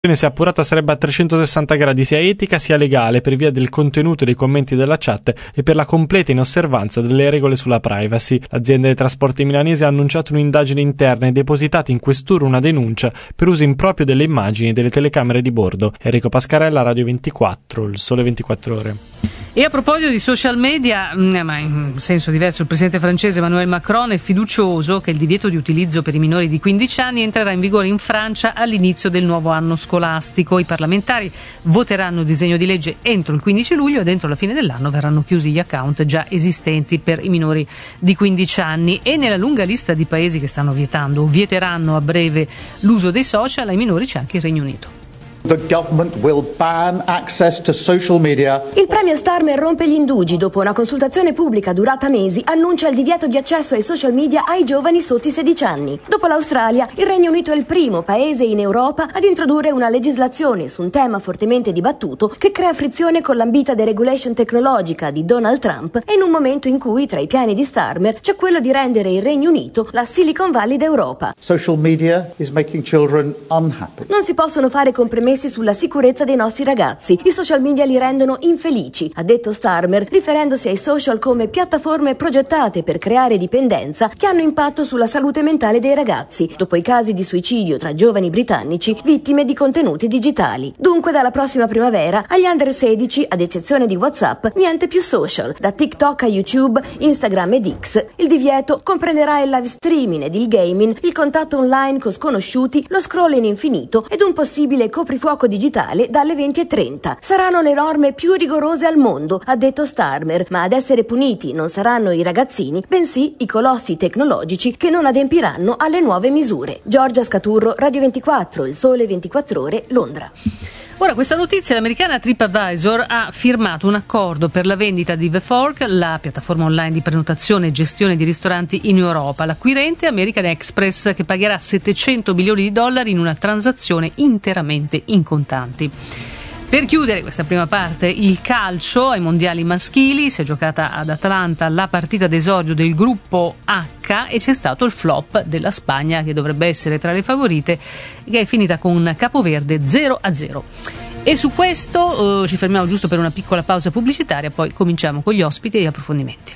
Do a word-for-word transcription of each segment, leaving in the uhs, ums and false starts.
Se appurata sarebbe a trecentosessanta gradi sia etica sia legale per via del contenuto dei commenti della chat e per la completa inosservanza delle regole sulla privacy. L'azienda dei trasporti milanese ha annunciato un'indagine interna e depositato in questura una denuncia per uso improprio delle immagini e delle telecamere di bordo. Enrico Pascarella, Radio ventiquattro, Il Sole ventiquattro Ore. E a proposito di social media, ma in senso diverso, il presidente francese Emmanuel Macron è fiducioso che il divieto di utilizzo per i minori di quindici anni entrerà in vigore in Francia all'inizio del nuovo anno scolastico. I parlamentari voteranno il disegno di legge entro il quindici luglio e dentro la fine dell'anno verranno chiusi gli account già esistenti per i minori di quindici anni. E nella lunga lista di paesi che stanno vietando o vieteranno a breve l'uso dei social ai minori c'è anche il Regno Unito. The government will ban access to social media. Il premier Starmer rompe gli indugi dopo una consultazione pubblica durata mesi, annuncia il divieto di accesso ai social media ai giovani sotto i sedici anni. Dopo l'Australia, il Regno Unito è il primo paese in Europa ad introdurre una legislazione su un tema fortemente dibattuto che crea frizione con l'ambita deregulation tecnologica di Donald Trump e in un momento in cui tra i piani di Starmer c'è quello di rendere il Regno Unito la Silicon Valley d'Europa. Social media is making children unhappy. Non si possono fare compromessi sulla sicurezza dei nostri ragazzi. I social media li rendono infelici, ha detto Starmer, riferendosi ai social come piattaforme progettate per creare dipendenza che hanno impatto sulla salute mentale dei ragazzi, dopo i casi di suicidio tra giovani britannici vittime di contenuti digitali. Dunque dalla prossima primavera agli under sedici, ad eccezione di WhatsApp, niente più social, da TikTok a YouTube, Instagram ed X. Il divieto comprenderà il live streaming ed il gaming, il contatto online con sconosciuti, lo scroll in infinito ed un possibile coprifuoco fuoco digitale dalle venti e trenta. Saranno le norme più rigorose al mondo, ha detto Starmer, ma ad essere puniti non saranno i ragazzini, bensì i colossi tecnologici che non adempiranno alle nuove misure. Giorgia Scaturro, Radio ventiquattro, Il Sole ventiquattro Ore, Londra. Ora, questa notizia, l'americana TripAdvisor ha firmato un accordo per la vendita di The Fork, la piattaforma online di prenotazione e gestione di ristoranti in Europa. L'acquirente American Express, che pagherà settecento milioni di dollari in una transazione interamente in contanti. Per chiudere questa prima parte, il calcio ai mondiali maschili. Si è giocata ad Atlanta la partita d'esordio del gruppo H e c'è stato il flop della Spagna, che dovrebbe essere tra le favorite, che è finita con Capoverde zero a zero. E su questo eh, ci fermiamo giusto per una piccola pausa pubblicitaria, poi cominciamo con gli ospiti e gli approfondimenti.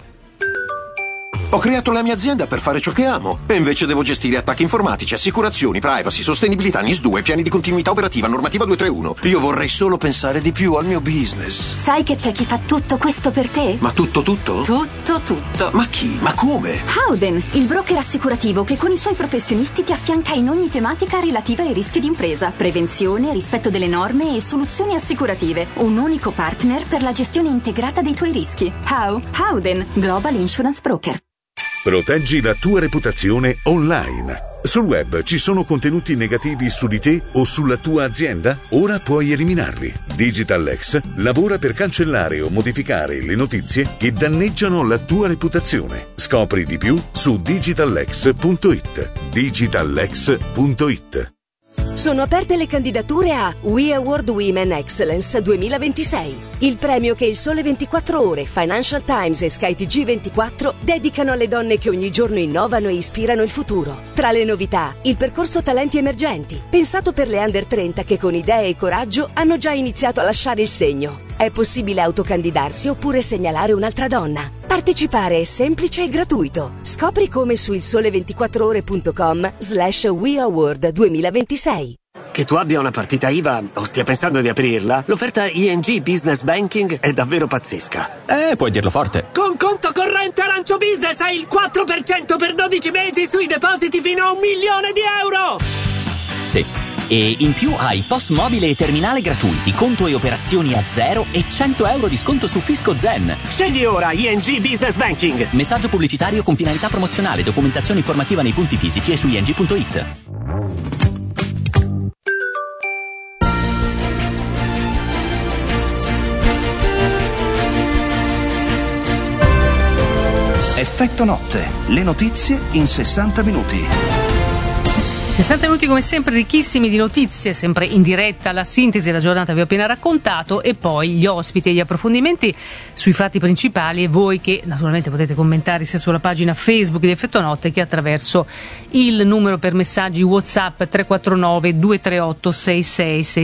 Ho creato la mia azienda per fare ciò che amo e invece devo gestire attacchi informatici, assicurazioni, privacy, sostenibilità, N I S due, piani di continuità operativa, normativa duecentotrentuno. Io vorrei solo pensare di più al mio business. Sai che c'è chi fa tutto questo per te? Ma tutto tutto? Tutto tutto. Ma chi? Ma come? Howden, il broker assicurativo che con i suoi professionisti ti affianca in ogni tematica relativa ai rischi d'impresa, prevenzione, rispetto delle norme e soluzioni assicurative. Un unico partner per la gestione integrata dei tuoi rischi. How? Howden, Global Insurance Broker. Proteggi la tua reputazione online. Sul web ci sono contenuti negativi su di te o sulla tua azienda? Ora puoi eliminarli. DigitalX lavora per cancellare o modificare le notizie che danneggiano la tua reputazione. Scopri di più su digitalx punto it. digitalx punto it. Sono aperte le candidature a We Award Women Excellence duemilaventisei, il premio che Il Sole ventiquattro Ore, Financial Times e Sky T G ventiquattro dedicano alle donne che ogni giorno innovano e ispirano il futuro. Tra le novità, il percorso Talenti Emergenti, pensato per le under trenta che con idee e coraggio hanno già iniziato a lasciare il segno. È possibile autocandidarsi oppure segnalare un'altra donna. Partecipare è semplice e gratuito. Scopri come su il sole ventiquattro ore punto com slash We Award duemilaventisei. Che tu abbia una partita I V A o stia pensando di aprirla, l'offerta I N G Business Banking è davvero pazzesca. Eh, puoi dirlo forte. Con conto corrente Arancio Business hai il quattro per cento per dodici mesi sui depositi fino a un milione di euro! Sì. E in più hai P O S mobile e terminale gratuiti, conto e operazioni a zero e cento euro di sconto su Fisco Zen. Scegli ora I N G Business Banking. Messaggio pubblicitario con finalità promozionale, documentazione informativa nei punti fisici e su i n g punto it. Effetto notte, le notizie in sessanta minuti. sessanta minuti come sempre ricchissimi di notizie, sempre in diretta, la sintesi della giornata vi ho appena raccontato e poi gli ospiti e gli approfondimenti sui fatti principali e voi che naturalmente potete commentare sia sulla pagina Facebook di Effetto Notte che attraverso il numero per messaggi WhatsApp tre quattro nove due tre otto sei sei sei